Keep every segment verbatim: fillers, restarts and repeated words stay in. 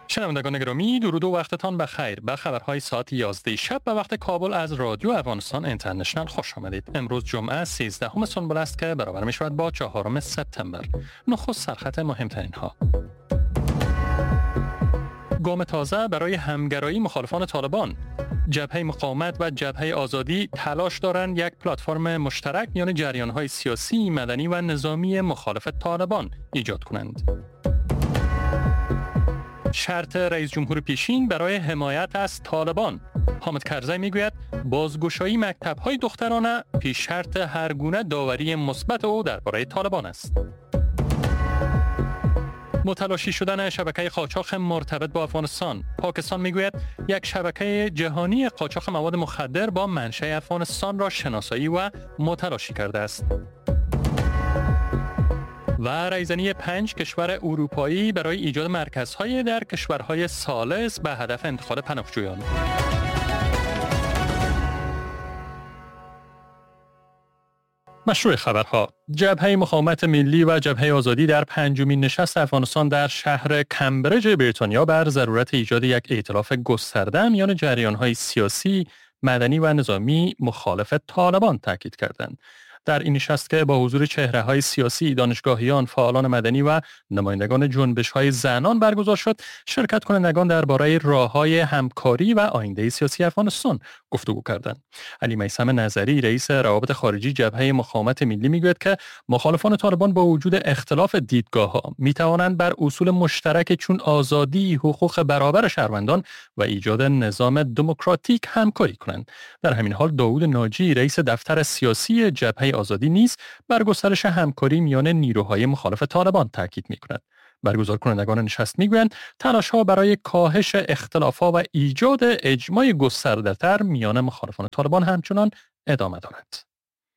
شنوندگان گرامی، درود و وقتتان بخیر. به خبرهای ساعت یازده شب به وقت کابل از رادیو افغانستان اینترنشنال خوش آمدید. امروز جمعه سیزدهم سنبل است که برابر می شود با چهارم سپتامبر. نخست سرخط مهمترین ها. گام تازه برای همگرایی مخالفان طالبان. جبهه مقاومت و جبهه آزادی تلاش دارند یک پلتفرم مشترک میان جریان‌های سیاسی، مدنی و نظامی مخالف طالبان ایجاد کنند. شرط رئیس جمهور پیشین برای حمایت از طالبان. حامد کرزی میگوید بازگشایی مکتب‌های دخترانه پیش شرط هر گونه داوری مثبت او درباره طالبان است. متلاشی شدن شبکه قاچاق مرتبط با افغانستان. پاکستان میگوید یک شبکه جهانی قاچاق مواد مخدر با منشأ افغانستان را شناسایی و متلاشی کرده است. و رایزنی پنج کشور اروپایی برای ایجاد مرکزهای در کشورهای ثالث به هدف انتقال پناهجویان. مشروع خبرها. جبهه مقاومت ملی و جبهه آزادی در پنجمین نشست افغانستان در شهر کمبریج بریتانیا بر ضرورت ایجاد یک ائتلاف گسترده میان جریان‌های سیاسی، مدنی و نظامی مخالف طالبان تاکید کردند. در این نشست که با حضور چهره‌های سیاسی، دانشگاهیان، فعالان مدنی و نمایندگان جنبش‌های زنان برگزار شد، شرکت کنندگان درباره راه‌های همکاری و آینده سیاسی افغانستان گفتگو کردند. علی میثم نظری، رئیس روابط خارجی جبهه مقاومت ملی میگوید که مخالفان طالبان با وجود اختلاف دیدگاه‌ها می‌توانند بر اصول مشترک چون آزادی، حقوق برابر شهروندان و ایجاد نظام دموکراتیک همکاری کنند. در همین حال داوود ناجی، رئیس دفتر سیاسی جبهه آزادی نیز بر گسترش همکاری میان نیروهای مخالف طالبان تاکید می‌کند. برگزار کنندگان نشست میگویند تلاش‌ها برای کاهش اختلافات و ایجاد اجماع گسترده‌تر میان مخالفان طالبان همچنان ادامه دارد.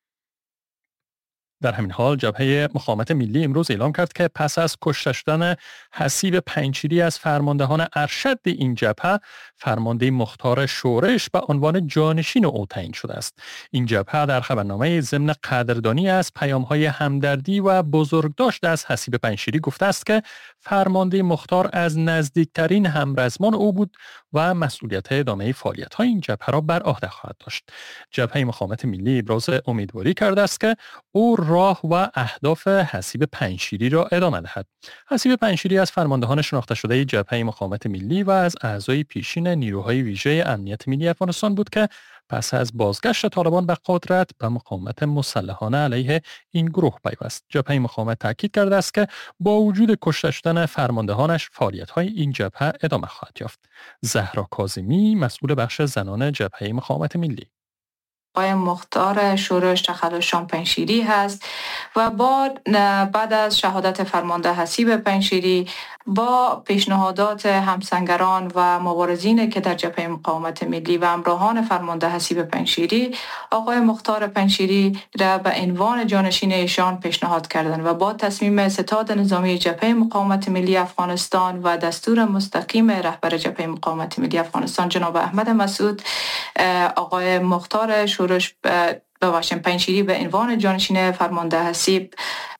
در همین حال جبهه مقاومت ملی امروز اعلام کرد که پس از کشته شدن حسیب پنجشیری از فرماندهان ارشد این جبهه، فرمانده مختار شورش به عنوان جانشین او تعیین شده است. این جبهه در خبرنامه ضمن قدردانی از پیام‌های همدردی و بزرگداشت از حسیب پنجشیری گفته است که فرمانده مختار از نزدیکترین همرزمان او بود و مسئولیت ادامه فعالیت‌های این جبهه را بر عهده خواهد داشت. جبهه مقاومت ملی ابراز امیدواری کرده است که او راه و اهداف حسیب پنجشیری را ادامه دهد. حسیب پنجشیری از فرماندهان شناخته شده جبهه مقاومت ملی و از اعضای پیشین نیروهای ویژه امنیت ملی افغانستان بود که پس از بازگشت طالبان به قدرت به مقاومت مسلحانه علیه این گروه پیوست. جبهه مقاومت تاکید کرده است که با وجود کشته شدن فرماندهانش فعالیت‌های این جبهه ادامه خواهد یافت. زهرا کاظمی، مسئول بخش زنان جبهه مقاومت ملی: آقای مختار شورش تخلصشان پنجشیری هست و با بعد از شهادت فرمانده حسیب پنجشیری با پیشنهادات همسنگران و مبارزین که در جبهه مقاومت ملی و همراهان فرمانده حسیب پنجشیری آقای مختار پنجشیری را به عنوان جانشین ایشان پیشنهاد کردند و با تصمیم ستاد نظامی جبهه مقاومت ملی افغانستان و دستور مستقیم رهبر جبهه مقاومت ملی افغانستان جناب احمد مسعود، آقای مختار شورش ببخشید پنجشیری به عنوان جانشین فرمانده حسیب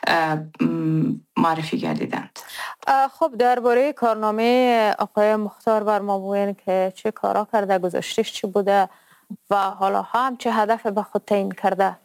معرفی گردیدند. خب درباره کارنامه آقای مختار بر ما بگوین که چه کارا کرده، گذشته‌اش چی بوده و حالا هم چه هدف به خود تعیین کرده؟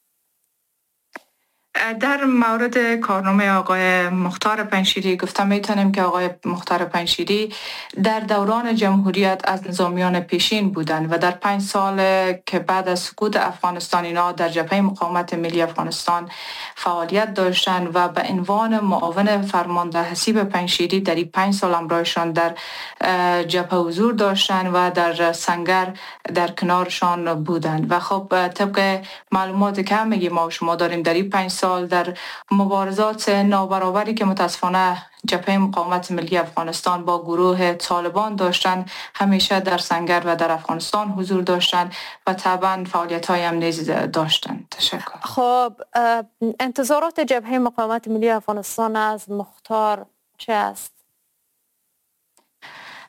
در مورد کارنامه آقای مختار پنجشیری گفتم میتونیم که آقای مختار پنجشیری در دوران جمهوریت از نظامیان پیشین بودند و در پنج سال که بعد از سقوط افغانستان اینا در جبهه مقاومت ملی افغانستان فعالیت داشتند و به عنوان معاون فرمانده حسیب پنجشیری در این پنج سال همراهشان در جبهه حضور داشتند و در سنگر در کنارشان بودند. و خب طبق معلوماتی که همگی ما و شما داریم در این پنج سال در مبارزات نابرابری که متاسفانه جبهه مقاومت ملی افغانستان با گروه طالبان داشتن، همیشه در سنگر و در افغانستان حضور داشتن و طبعا فعالیت های هم نیز داشتن. تشکر. خب انتظارات جبهه مقاومت ملی افغانستان از مختار چه است؟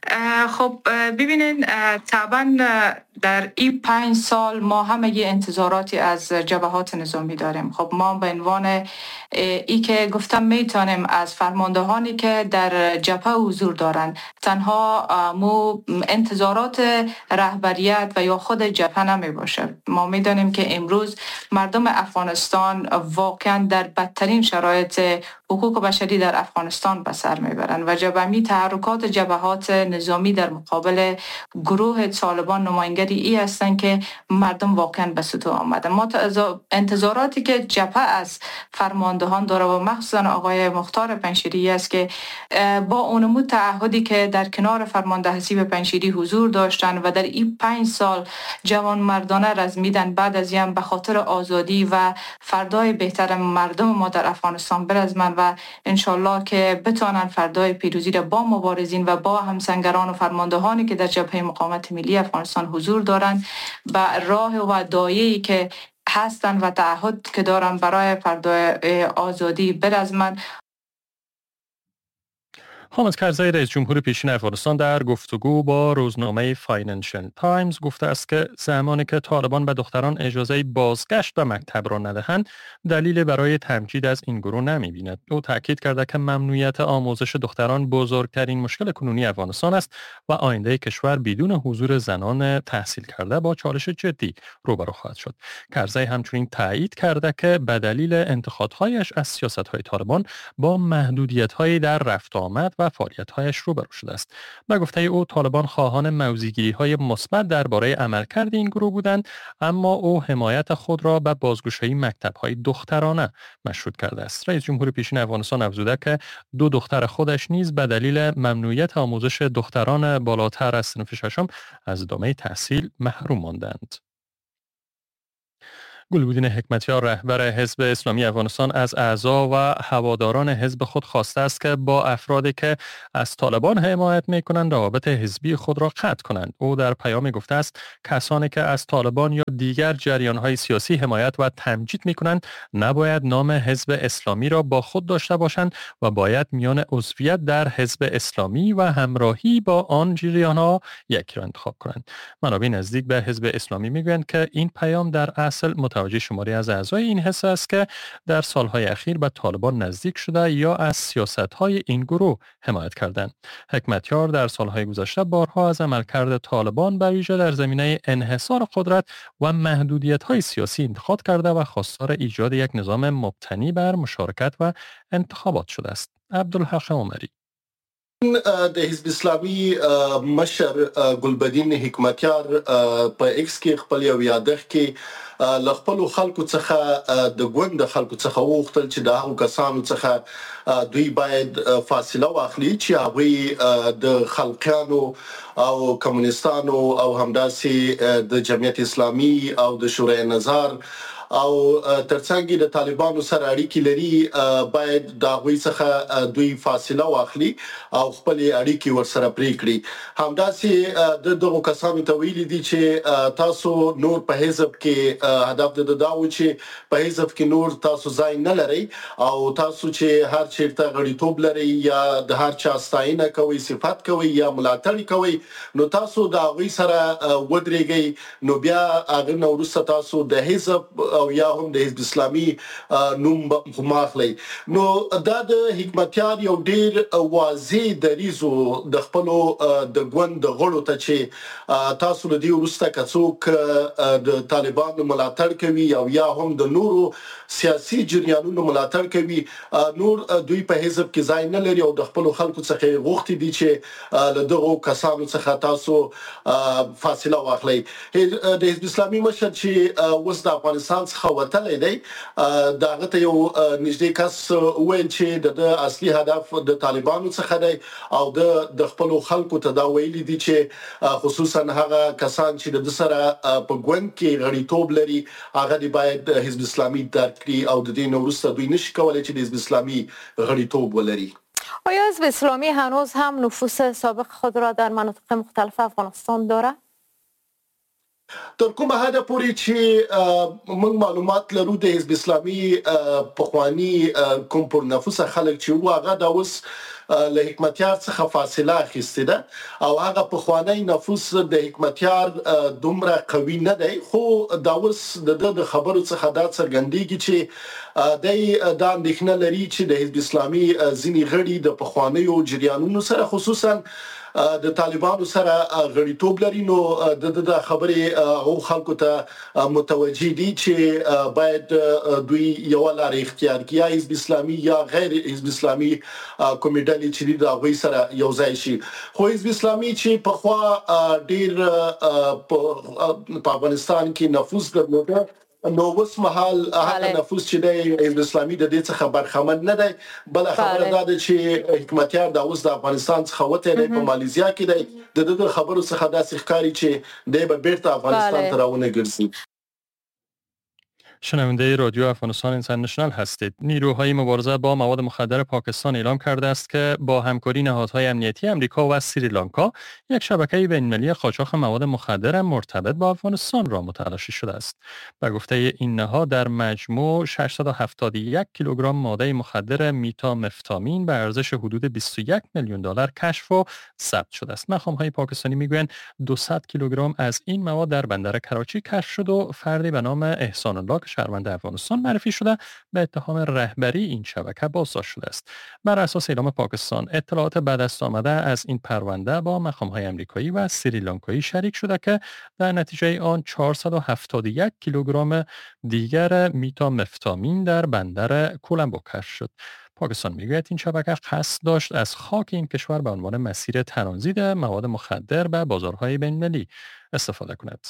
خب ببینین طبعا در این پنج سال ما همه یه انتظاراتی از جبهات نظامی داریم. خب ما به عنوان ای که گفتم میتونیم از فرماندهانی که در جبهه حضور دارند تنها مو انتظارات رهبریت و یا خود جبهه نمی باشه. ما میدانیم که امروز مردم افغانستان واقعا در بدترین شرایط حقوق بشری در افغانستان به سر میبرند و جبهه تحرکات جبهات نظامی در مقابل گروه طالبان نمایندگی ای هستند که مردم واقعا به سطوح آمده. ما انتظاراتی که جبهه از فرماندهان داره و مخصوصا آقای مختار پنجشیری است که با اونمو تعهدی که در کنار فرمانده حسیب پنجشیری حضور داشتن و در این پنج سال جوان مردانه رزمیدن بعد از این به خاطر آزادی و فردای بهتر مردم ما در افغانستان برزمن و انشالله که بتوانند فردای پیروزی را با مبارزین و با همسنگران و فرماندهانی که در جبهه مقاومت ملی افغانستان حضور دارند به راه و دایه‌ای که هستند و تعهد که دارن برای فردای آزادی برزمن. حامد کرزی رئیس جمهور پیشین افغانستان در گفتگو با روزنامه فاینانشل تایمز گفته است که زمانی که طالبان به دختران اجازه بازگشت به مکتب را ندهند دلیل برای تمجید از این گروه نمی‌بیند. او تاکید کرده که ممنوعیت آموزش دختران بزرگترین مشکل کنونی افغانستان است و آینده کشور بدون حضور زنان تحصیل کرده با چالش جدی روبرو خواهد شد. کرزی همچنین تایید کرده که به دلیل انتقادهایش از سیاست‌های طالبان با محدودیت‌های در رفت و آمد و فعالیت‌هایش روبرو شده است. به گفته او طالبان خواهان موضع‌گیری‌های مثبت درباره عملکرد این گروه بودند، اما او حمایت خود را به بازگشایی مکتب‌های دخترانه مشروط کرده است. رئیس جمهور پیشین افغانستان افزوده که دو دختر خودش نیز به دلیل ممنوعیت آموزش دختران بالاتر از صنف ششم از ادامه تحصیل محروم ماندند. گلبدین حکمتیار رهبر حزب اسلامی افغانستان از اعضا و هواداران حزب خود خواسته است که با افرادی که از طالبان حمایت می‌کنند روابط حزبی خود را قطع کنند. او در پیامی گفته است کسانی که از طالبان یا دیگر جریان‌های سیاسی حمایت و تمجید می‌کنند نباید نام حزب اسلامی را با خود داشته باشند و باید میان عضویت در حزب اسلامی و همراهی با آن جریان‌ها یکی را انتخاب کنند. منابع نزدیک به حزب اسلامی می‌گویند که این پیام در اصل توجه شماری از اعضای این حزب است که در سالهای اخیر به طالبان نزدیک شده یا از سیاست‌های این گروه حمایت کردند. حکمتیار در سالهای گذشته بارها از عملکرد طالبان به ویژه در زمینه انحصار قدرت و محدودیت‌های سیاسی انتقاد کرده و خواستار ایجاد یک نظام مبتنی بر مشارکت و انتخابات شده است. عبدالحق عمری د حزب اسلامي مشر ګلبدین حکمتیار په ایکس کې خپل یو یادښت کې ل خپل خلکو څخه د ګوند خلکو څخه وغوښتل چې د هغو کسانو څخه دوی باید فاصله واخلي چې هغوی د خلقیانو او کمونستانو او همداسې د جمعیت اسلامي او د شورای نظر او ترڅنګ د طالبانو سره اړیکې لري باید د هغوی څخه دوی فاصله واخلي او خپل اړیکې ورسره پرې کړي. همداسې د دغو کسانو ته ویلي دي چې تاسو نور په حزب کې هدف د دا و چې په حزب کې نور تاسو ځای نه لرئ او تاسو چې هر چیرته غړیتوب لرئ یا د هر چا ستاینه کوئ صفت کوئ یا ملاتړ کوئ نو تاسو د هغوی سره ودرېږئ نو بیا هغه نه وروسته تاسو د حزب او یا هم د حزب اسلامي نوم ماخلی. نو دا د حکمتیار یو ډیر واضح دریزو د خپل د ګوند د غړو ته چې تاسو له دې وروسته کڅوک د طالبانو ملاتړ کوي او یا هم د نورو سیاسي جریانونو ملاتړ کوي نور دوی په حزب کې ځای نه لري او د خپل خلکو څخه غوښتي دي چې له دغه کسانو څخه تاسو فاصله واخلئ. د حزب اسلامي مشر چې اوس د افغانستان څخه وتلی دی دغه ته یو نږدې کس ویل چې د اصلي هدف د طالبانو څخه دی او د د خپل خلکو ته دا ویلي دي چې خصوصا هغه کسان چې د سره په ګوند کې غړیتوب لري هغه دی باید حزب اسلامي درک کړي او د دې وروسته دوی نشي کولای چې د حزب اسلامي غړیتوب ولري. آیا حزب اسلامی هنوز هم نفوذ سابق خود را در مناطق مختلف افغانستان دارد؟ تر کومه حد پورې چې موږ معلومات لرو د حزب اسلامي پخوانی کوم پر نفوس خلک چې هغه د اوس له حکمتیار څخه فاصله اخیستې ده او هغه پخوانی نفوذ د حکمتیار دومره قوي نه دی، خو دا اوس د خبرو څخه دا څرګندېږي چې د دا اندېښنه لري چې د حزب اسلامي ځینې غړي د پخوانیو جریانونو سره خصوصا د طالبانو سره غړیتوب لري، نو د خبرې او خلکو ته متوجي دي چې باید دوی یو لار اختیار کړي، یا حزب اسلامي یا غیر حزب اسلامي کومې ډلې چې د هغوی سره یو ځای شي. خو حزب اسلامي چې پخوا ډیر په افغانستان کې نفوذ درلوده، نو اوس مهال هغه نفوذ چې د حزب اسلامي د دې څخه برخمن نه دی. بل خبره دا ده چې حکمتیار د اوس د افغانستان څخه وته دی، په مالیزیا کې دی. د دې خبرو څخه داسې ښکاري چې دی به بیرته افغانستان ته راونه ګرځي. شنونده رادیو افغانستان اینترنشنال هستید. نیروهای مبارزه با مواد مخدر پاکستان اعلام کرده است که با همکاری نهادهای امنیتی امریکا و سریلانکا یک شبکه بین‌المللی قاچاق مواد مخدر مرتبط با افغانستان را متلاشی شده است. به گفته این نهاد در مجموع ششصد و هفتاد و یک کیلوگرم ماده مخدر میتامفتامین به ارزش حدود بیست و یک میلیون دلار کشف و ثبت شده است. مقام‌های پاکستانی میگویند دویست کیلوگرم از این مواد در بندر کراچی کشف شد و فردی به نام احسان الله شهروند افغانستان معرفی شده به اتهام رهبری این شبکه بازداشت شده است. بر اساس اعلام پاکستان، اطلاعات به دست آمده از این پرونده با مقام‌های آمریکایی و سریلانکایی شریک شده که در نتیجه آن چهارصد و هفتاد و یک کیلوگرم دیگر میتامفتامین در بندر کولمبو کشف شد. پاکستان میگوید این شبکه قصد داشت از خاک این کشور به عنوان مسیر ترانزیت مواد مخدر به بازارهای بین‌المللی استفاده کند.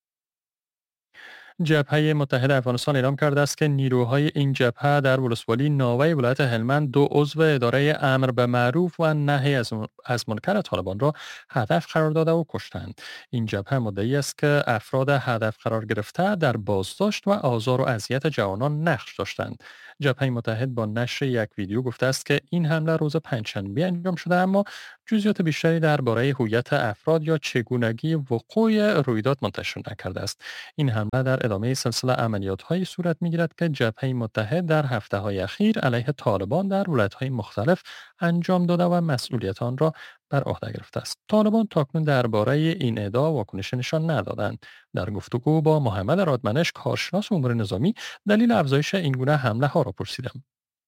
جبهه متحد افغانستان اعلام کرده است که نیروهای این جبهه در ولسوالی ناوی ولایت هلمند دو عضو اداره امر به معروف و نهی از منکر طالبان را هدف قرار داده و کشتند. این جبهه مدعی است که افراد هدف قرار گرفته در بازداشت و آزار و اذیت جوانان نقش داشتند. جبهه متحد با نشر یک ویدیو گفته است که این حمله روز پنجشنبه انجام شده، اما جزئیات بیشتری درباره هویت افراد یا چگونگی وقوع رویداد منتشر نکرده است. این حمله در ادامه سلسله عملیات‌های صورت می‌گیرد که جبهه متحد در هفته‌های اخیر علیه طالبان در ولایت‌های مختلف انجام داده و مسئولیت آن را بر عهده گرفته است. طالبان تاکنون درباره این ادعا واکنش نشان ندادند. در گفتگو با محمد رادمنش، کارشناس امور نظامی، دلیل افزایش این گونه حمله ها را پرسیدم.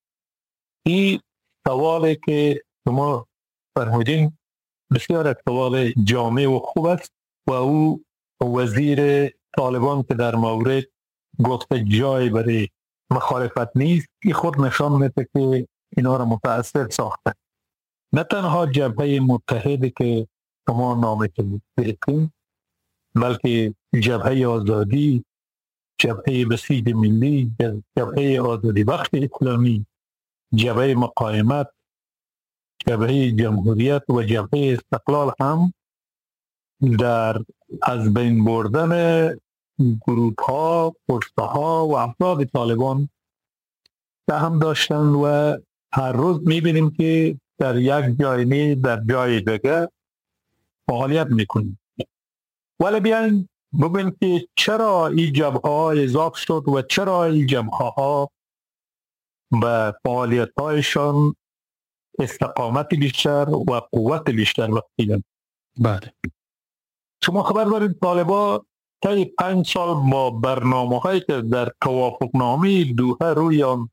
این سوالی که شما فرمودین بسیار یک سوال جامع و خوب است و او وزیر طالبان که در مورد گفته جای برای مخالفت نیست، این خود نشان میده که اینا را متأثر ساخته. نه تنها جبهه متحدی که شما نامش بردین، بلکه جبهه آزادی، جبهه بسیج ملی، جبهه آزادی بخش اسلامی، جبهه مقاومت، جبهه جمهوریت و جبهه استقلال هم در از بین بردن گروه ها، پشته ها و افراد طالبان سهم داشتن و هر روز میبینیم که در یک جای نه در جای دیگه فعالیت میکنیم. ولی بیاین ببینیم که چرا این جبهه ها اضافه شد و چرا این جبهه ها به فعالیت هایشان استقامت بیشتر و قوت بیشتر بخشیدن. بله. شما خبر دارید طالبان طی پنج سال با برنامه هایی که در توافقنامه دوحه روی آن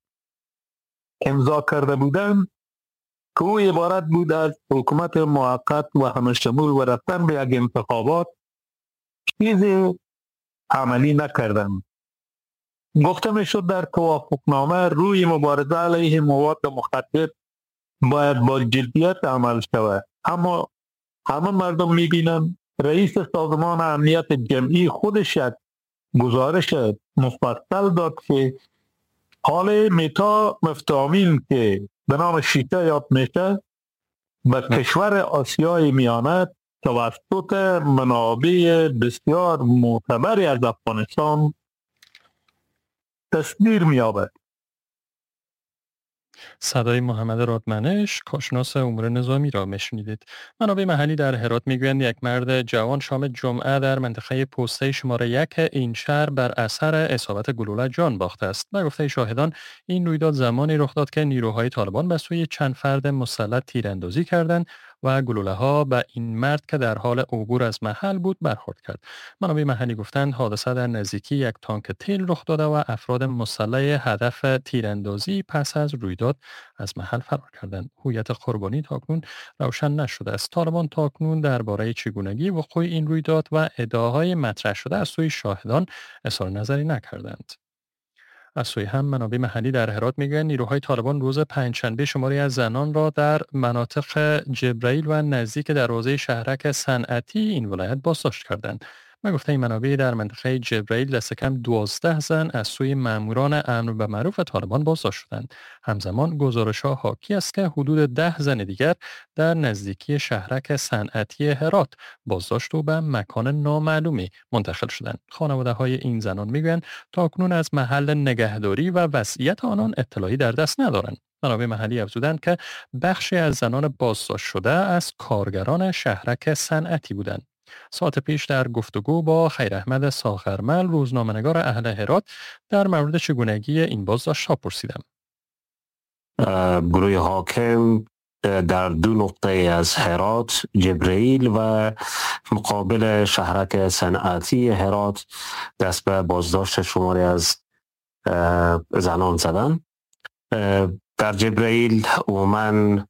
امضا کرده بودند که او عبارت بود از حکومت موقت و همشمول و رفتن به یک انتخابات، چیزی عملی نکردند. گفته می شد در توافقنامه روی مبارزه علیه مواد مخدر باید با جدیت عمل شود، اما همه مردم می بینند رئیس سازمان امنیت جمعی خودش یک گزارش مفصل داد که حال میتامفتامین که به نام شیشه یاد میشه به کشور آسیای میانه توسط منابع بسیار معتبری از افغانستان تصدیر می‌یابد. صدای محمد رادمنش، کارشناس امور نظامی را میشنیدید. منابع محلی در هرات میگویند یک مرد جوان شام جمعه در منطقه پسته شماره یک این شهر بر اثر اصابت گلوله جان باخته است. به گفته شاهدان این رویداد زمانی رخ داد که نیروهای طالبان به سوی چند فرد مسلح تیراندازی کردند و گلوله ها به این مرد که در حال عبور از محل بود برخورد کرد. منابع محلی گفتند حادثه در نزدیکی یک تانک تیل رخ داده و افراد مسلح هدف تیراندازی پس از رویداد از محل فرار کردند. هویت قربانی تاکنون روشن نشده است. طالبان تاکنون درباره چگونگی وقوع این رویداد و ادعاهای مطرح شده از سوی شاهدان اظهار نظری نکردند. از سوی هم منابع محلی در هرات میگویند نیروهای طالبان روز پنجشنبه شماری از زنان را در مناطق جبرائیل و نزدیک دروازه شهرک صنعتی این ولایت بازداشت کردند. و گفته این منابع در منطقه جبرائیل دست کم دوازده زن از سوی ماموران امر به معروف طالبان بازداشت شدند. همزمان گزارش‌ها حاکی است که حدود ده زن دیگر در نزدیکی شهرک صنعتی هرات بازداشت و به مکان نامعلومی منتقل شدند. خانواده‌های این زنان میگویند تاکنون از محل نگهداری و وضعیت آنان اطلاعی در دست ندارند. منابع محلی افزودند که بخشی از زنان بازداشت شده از کارگران شهرک صنعتی بودند. ساعت پیش در گفتگو با خیر احمد ساغرمل روزنامه‌نگار اهل هرات در مورد چگونگی این بازداشت‌ها پرسیدم. گروه حاکم در دو نقطه از هرات، جبرائیل و مقابل شهرک صنعتی هرات دست به بازداشت شماری از زنان زدن. در جبرائیل عموماً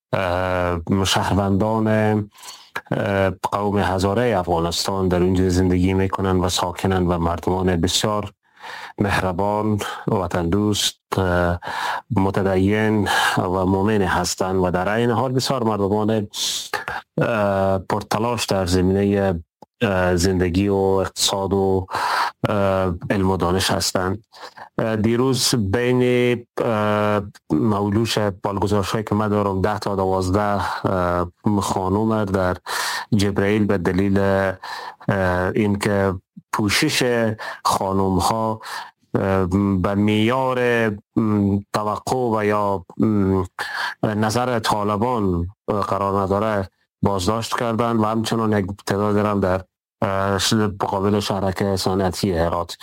شهروندان قوم هزاره افغانستان در اونجا زندگی میکنن و ساکنن و مردمان بسیار مهربان، وطن دوست، متدین و مؤمن هستند و در این حال بسیار مردمان پرتلاش در زمینه زندگی و اقتصاد و علم و دانش هستند. دیروز بین مولوش بالگزارش هایی که من دارم ده تا دوازده خانوم در جبرائیل به دلیل اینکه پوشش خانوم ها به معیار توقع و یا نظر طالبان قرار نداره بازداشت کردن و همچنان یک تعداد هم در مقابل شهرک صنعتی هرات.